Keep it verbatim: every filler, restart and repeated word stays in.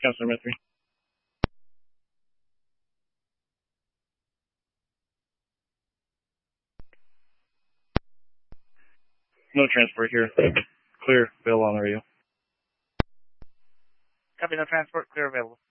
Counselor Mithry. No transport here. Clear, available on the radio. Copy, no transport, clear, available.